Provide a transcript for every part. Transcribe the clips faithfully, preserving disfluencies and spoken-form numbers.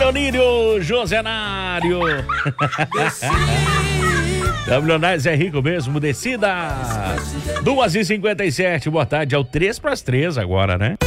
Leonírio Josenário. Da Milionários é rico mesmo, descida. duas e cinquenta e sete, boa tarde, é o três para as três agora, né?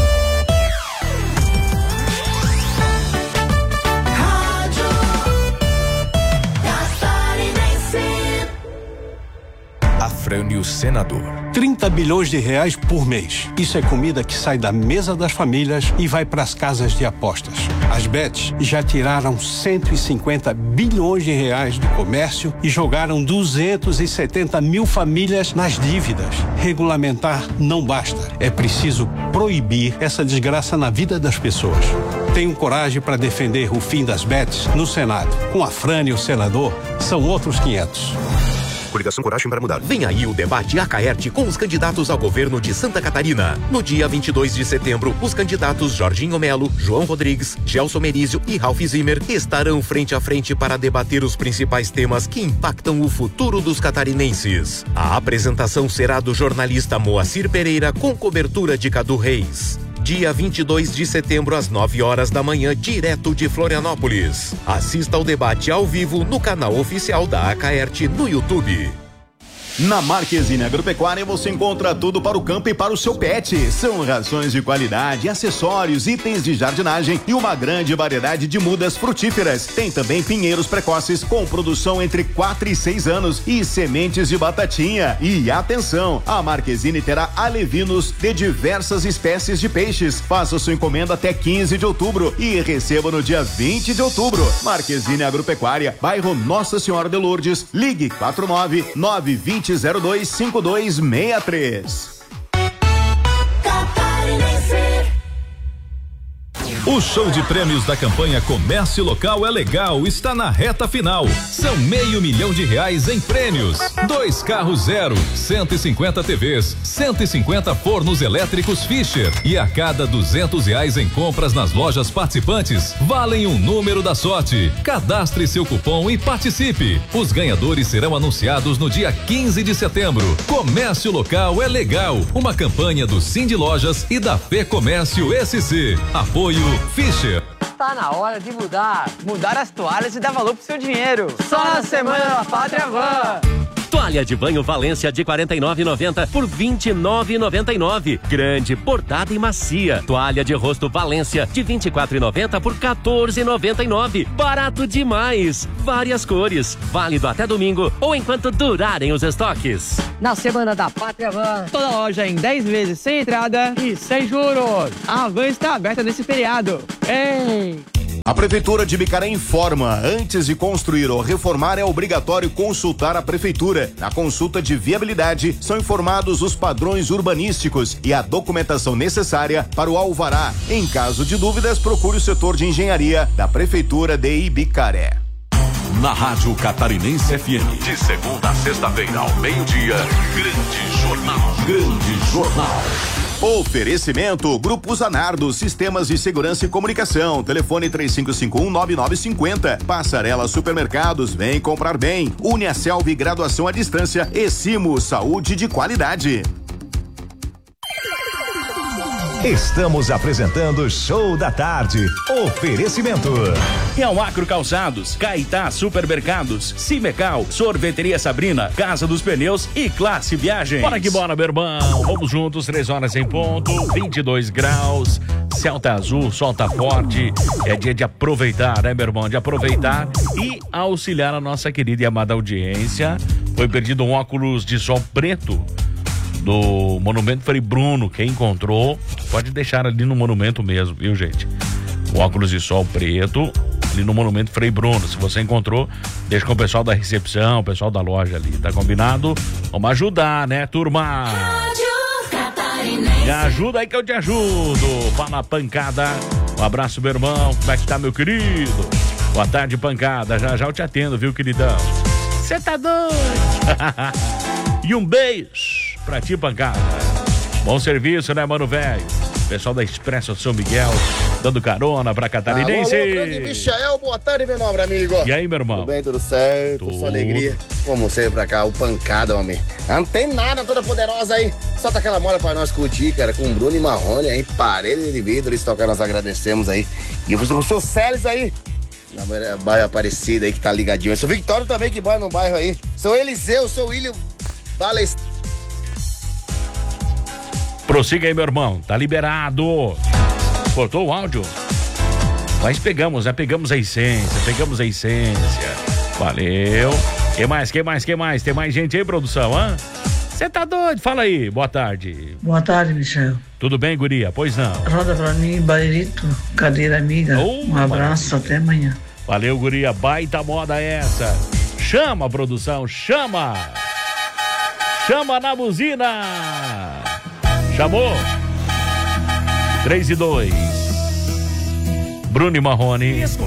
Afrânio Senador. trinta bilhões de reais por mês. Isso é comida que sai da mesa das famílias e vai para as casas de apostas. As bets já tiraram cento e cinquenta bilhões de reais do comércio e jogaram duzentas e setenta mil famílias nas dívidas. Regulamentar não basta. É preciso proibir essa desgraça na vida das pessoas. Tenho coragem para defender o fim das bets no Senado. Com Afrânio Senador, são outros quinhentos. Coligação Coragem para Mudar. Vem aí o debate Acaerte com os candidatos ao governo de Santa Catarina. No dia vinte e dois de setembro, os candidatos Jorginho Melo, João Rodrigues, Gelson Merizio e Ralph Zimmer estarão frente a frente para debater os principais temas que impactam o futuro dos catarinenses. A apresentação será do jornalista Moacir Pereira com cobertura de Cadu Reis. Dia vinte e dois de setembro, às nove horas da manhã, direto de Florianópolis. Assista ao debate ao vivo no canal oficial da Acaerte no YouTube. Na Marquezine Agropecuária você encontra tudo para o campo e para o seu pet. São rações de qualidade, acessórios, itens de jardinagem e uma grande variedade de mudas frutíferas. Tem também pinheiros precoces com produção entre quatro e seis anos e sementes de batatinha. E atenção, a Marquezine terá alevinos de diversas espécies de peixes. Faça sua encomenda até quinze de outubro e receba no dia vinte de outubro. Marquezine Agropecuária, bairro Nossa Senhora de Lourdes. Ligue quatro nove nove dois zero dois cinco dois seis três. O show de prêmios da campanha Comércio Local é Legal está na reta final. São meio milhão de reais em prêmios. Dois carros zero, cento e cinquenta T Vs, cento e cinquenta fornos elétricos Fischer. E a cada duzentos reais em compras nas lojas participantes, valem um número da sorte. Cadastre seu cupom e participe. Os ganhadores serão anunciados no dia quinze de setembro. Comércio Local é Legal. Uma campanha do Cindy Lojas e da Fê Comércio S C. Apoio Fischer. Tá na hora de mudar. Mudar as toalhas e dar valor pro seu dinheiro. Só na Semana da Pátria Van. Toalha de banho Valência de quarenta e nove reais e noventa centavos por vinte e nove reais e noventa e nove centavos. Grande, bordada e macia. Toalha de rosto Valência de vinte e quatro reais e noventa centavos por quatorze reais e noventa e nove centavos. Barato demais. Várias cores. Válido até domingo ou enquanto durarem os estoques. Na Semana da Pátria Van, toda loja em dez vezes sem entrada e sem juros. A Van está aberta nesse feriado. Ei! A Prefeitura de Bicaré informa, antes de construir ou reformar é obrigatório consultar a Prefeitura. Na consulta de viabilidade, são informados os padrões urbanísticos e a documentação necessária para o alvará. Em caso de dúvidas, procure o setor de engenharia da Prefeitura de Ibicaré. Na Rádio Catarinense F M, de segunda a sexta-feira ao meio-dia, Grande Jornal. Grande Jornal. Oferecimento Grupo Zanardo, Sistemas de Segurança e Comunicação. Telefone três cinco cinco um nove nove cinco zero. Passarela Supermercados, vem comprar bem. Uniaselv, graduação à distância. E Simo, saúde de qualidade. Estamos apresentando Show da Tarde. Oferecimento. Real Acro Calçados, Caetá Supermercados, Cimecal, Sorveteria Sabrina, Casa dos Pneus e Classe Viagens. Bora que bora, meu irmão. Vamos juntos, três horas em ponto, vinte e dois graus, céu tá azul, sol tá forte. É dia de aproveitar, né, meu irmão? De aproveitar e auxiliar a nossa querida e amada audiência. Foi perdido um óculos de sol preto do Monumento Frei Bruno. Quem encontrou, pode deixar ali no monumento mesmo, viu, gente? O óculos de sol preto ali no Monumento Frei Bruno. Se você encontrou, deixa com o pessoal da recepção, o pessoal da loja ali, tá combinado? Vamos ajudar, né, turma? Me ajuda aí que eu te ajudo. Fala, Pancada. Um abraço, meu irmão. Como é que tá, meu querido? Boa tarde, Pancada. Já já eu te atendo, viu, queridão? Você tá doido? E um beijo pra ti, Pancada. Bom serviço, né, mano, velho? Pessoal da Expresso São Miguel, dando carona pra catarinense. Alô, grande Michael, boa tarde, meu nobre amigo. E aí, meu irmão? Tudo bem, tudo certo, tudo. Só alegria. Como sempre pra cá, o Pancada, homem. Não tem nada toda poderosa aí. Solta aquela mola pra nós curtir, cara, com Bruno e Marrone aí, parede de vidro, eles tocar, nós agradecemos aí. E o seu Célis aí, na bairro Aparecida aí que tá ligadinho. Seu Victório também que mora no bairro aí. Seu Eliseu, seu William Valest... Prossiga aí, meu irmão. Tá liberado. Cortou o áudio? Mas pegamos, né? Pegamos a essência, pegamos a essência. Valeu. Quem mais, quem mais, quem mais? Tem mais gente aí, produção, hã? Você tá doido? Fala aí. Boa tarde. Boa tarde, Michel. Tudo bem, guria? Pois não. Roda pra mim, Bairito, cadeira amiga. Oh, um abraço, mano. Até amanhã. Valeu, guria. Baita moda essa. Chama, produção, chama. Chama na buzina. Chamou? três e dois. Bruno e Marrone.